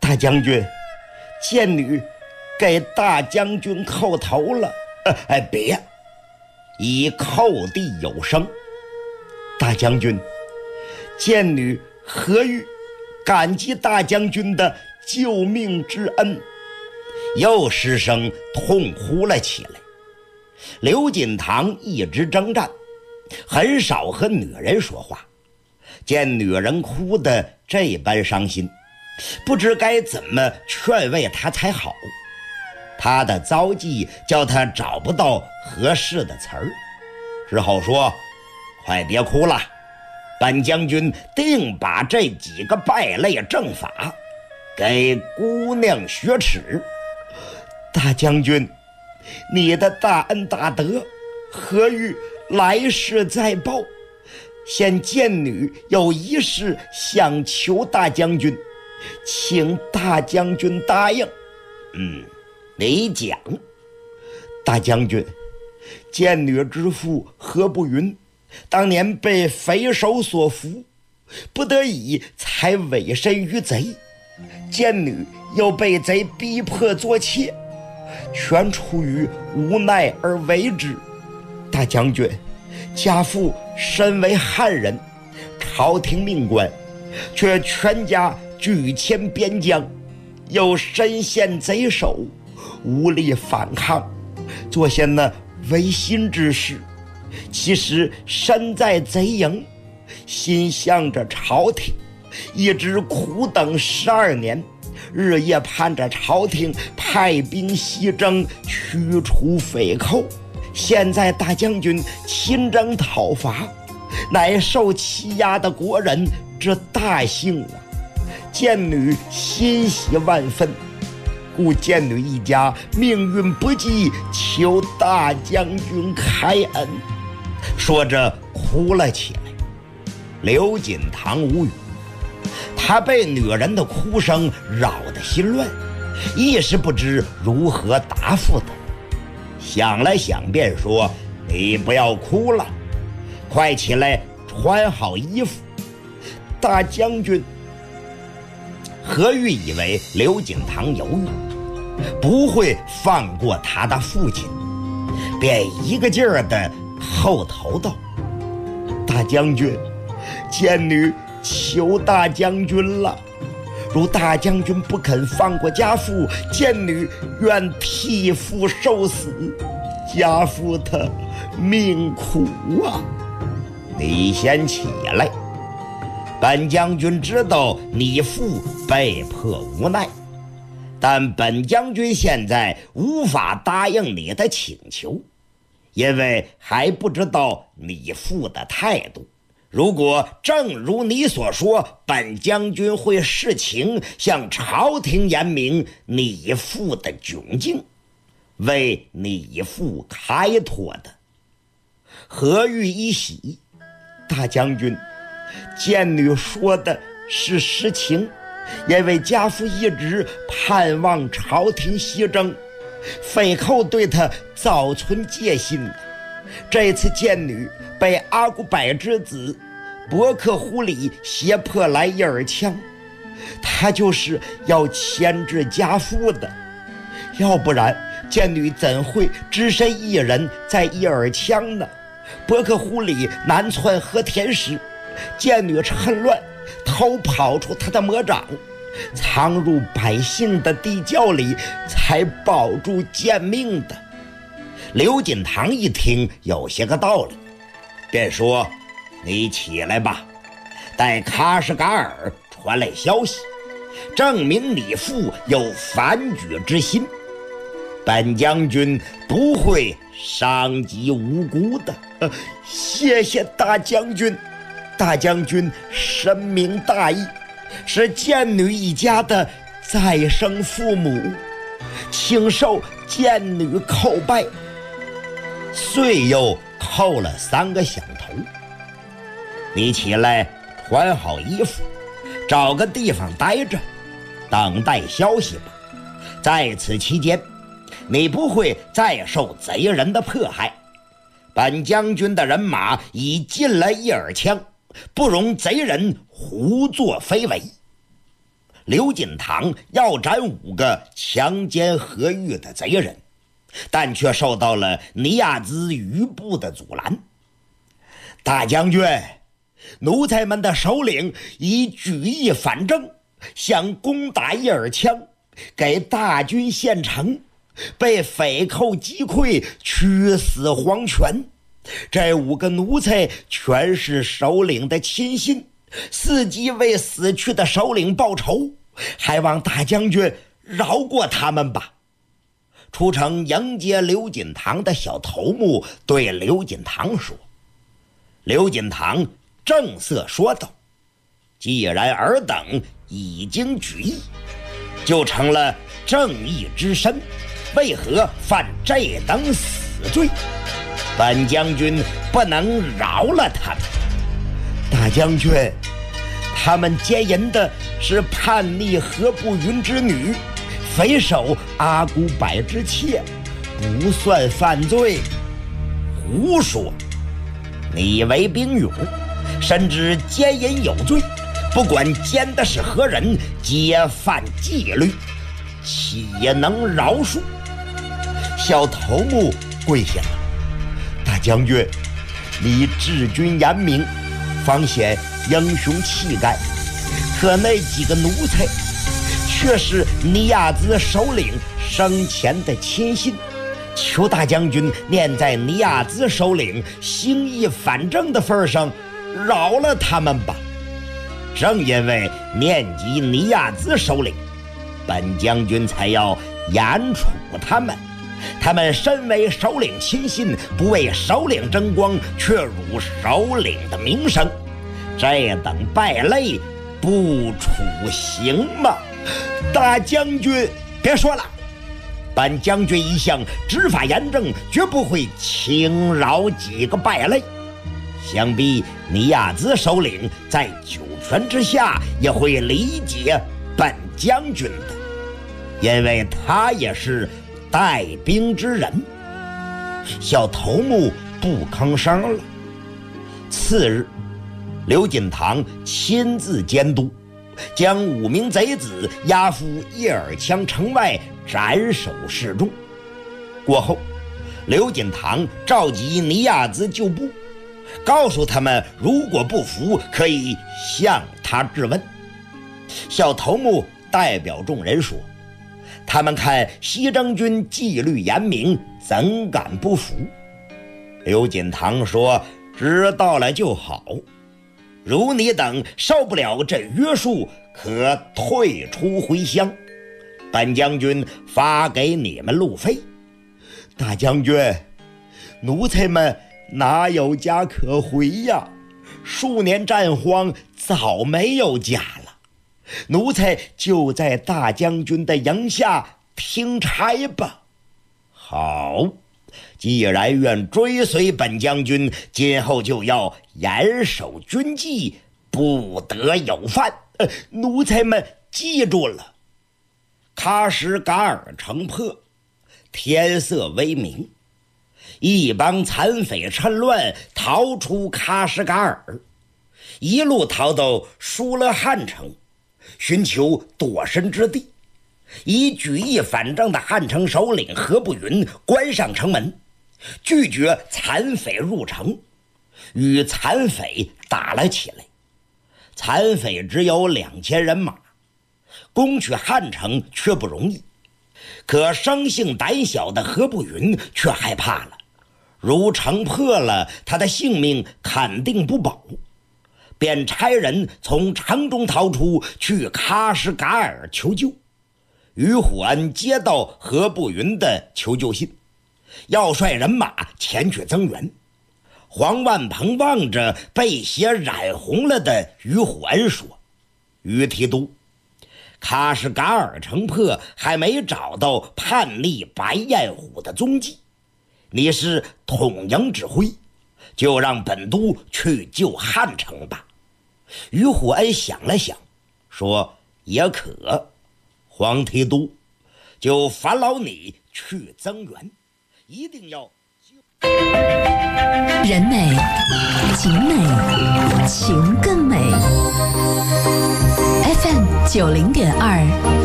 大将军，贱女给大将军叩头了。别，以叩地有声。大将军，贱女何玉感激大将军的救命之恩。又失声痛哭了起来。刘锦堂一直征战，很少和女人说话，见女人哭得这般伤心，不知该怎么劝慰她才好。他的遭际叫他找不到合适的词儿，只好说：快别哭了，本将军定把这几个败类正法给姑娘雪耻。大将军，你的大恩大德何欲来世再报？现贱女有一事想求大将军，请大将军答应。你讲。大将军，贱女之父何不云当年被匪首所俘，不得已才委身于贼，贱女又被贼逼迫做妾，全出于无奈而为之。大将军，家父身为汉人，朝廷命官，却全家拒迁边疆，又身陷贼手，无力反抗，做些那违心之事。其实身在贼营，心向着朝廷，一直苦等12年，日夜盼着朝廷派兵西征，驱除匪寇。现在大将军亲征讨伐，乃受欺压的国人之大幸啊！贱女欣喜万分，故贱女一家命运不济，求大将军开恩。说着哭了起来。刘锦堂无语，他被女人的哭声扰得心乱，一时不知如何答复她。想了想便说：你不要哭了，快起来穿好衣服。大将军。何玉以为刘锦堂犹豫，不会放过他的父亲，便一个劲儿地叩头道：大将军，贱女求大将军了，如大将军不肯放过家父，贱女愿替父受死，家父他命苦啊！你先起来，本将军知道你父被迫无奈，但本将军现在无法答应你的请求，因为还不知道你父的态度。如果正如你所说，本将军会视情向朝廷言明你父的窘境，为你父开脱的。何玉一喜，大将军，贱女说的是实情，因为家父一直盼望朝廷西征，匪寇对他早存戒心。这次贱女被阿古柏之子伯克忽里胁迫来伊尔羌，他就是要牵制家父的，要不然贱女怎会只身一人在伊尔羌呢？伯克忽里南窜和田时，贱女趁乱偷跑出他的魔掌，藏入百姓的地窖里，才保住贱命的。刘锦堂一听有些个道理，便说：你起来吧，待喀什噶尔传来消息，证明你父有反举之心，本将军不会伤及无辜的。谢谢大将军，大将军深明大义，是贱女一家的再生父母，请受贱女叩拜。遂又叩了3个响头。你起来穿好衣服，找个地方待着，等待消息吧。在此期间，你不会再受贼人的迫害。本将军的人马已进了伊尔羌，不容贼人胡作非为。 刘金堂要斩5个强奸何玉的贼人，但却受到了尼亚兹余部的阻拦。大将军，奴才们的首领已举义反正，想攻打叶尔羌，给大军献城，被匪寇击溃，屈死黄泉。这5个奴才全是首领的亲信，伺机为死去的首领报仇，还望大将军饶过他们吧。出城迎接刘锦堂的小头目对刘锦堂说。刘锦堂正色说道：既然尔等已经举义，就成了正义之身，为何犯这等死罪？本将军不能饶了他们。大将军，他们奸淫的是叛逆何不云之女，匪首阿古柏之妾，不算犯罪。胡说！你为兵勇，深知奸淫有罪，不管奸的是何人，皆犯纪律，岂能饶恕？小头目跪下了。大将军，你治军严明，方显英雄气概，可那几个奴才却是尼亚兹首领生前的亲信，求大将军念在尼亚兹首领兴义反正的份上，饶了他们吧。正因为念及尼亚兹首领，本将军才要严处他们。他们身为首领亲信，不为首领争光，却辱首领的名声，这等败类不处刑吗？大将军别说了，本将军一向执法严正，绝不会轻饶几个败类。想必尼亚兹首领在九泉之下也会理解本将军的，因为他也是带兵之人。小头目不吭声了。次日，刘锦堂亲自监督，将5名贼子押赴叶尔羌城外斩首示众。过后，刘锦堂召集尼亚兹旧部，告诉他们如果不服，可以向他质问。小头目代表众人说，他们看西征军纪律严明，怎敢不服？刘锦堂说，知道了就好，如你等受不了这约束，可退出回乡，本将军发给你们路费。大将军，奴才们哪有家可回呀？数年战荒，早没有家了。奴才就在大将军的营下听差吧。好，既然愿追随本将军，今后就要严守军纪，不得有犯。奴才们记住了。喀什噶尔城破，天色微明，一帮残匪趁乱逃出喀什噶尔，一路逃到疏勒汗城，寻求躲身之地。以举义反正的汉城首领何不云关上城门，拒绝残匪入城，与残匪打了起来。残匪只有2000人马，攻取汉城却不容易。可生性胆小的何不云却害怕了，如城破了，他的性命肯定不保，便差人从城中逃出，去喀什噶尔求救。于虎恩接到何不云的求救信，要率人马前去增援。黄万鹏望着被血染红了的于虎恩说，于提督，喀什噶尔城破，还没找到叛逆白彦虎的踪迹，你是统营指挥，就让本督去救汉城吧。于虎恩想了想说，也可，黄提督，就烦劳你去增援，一定要人美景美，情更美。FM 90.2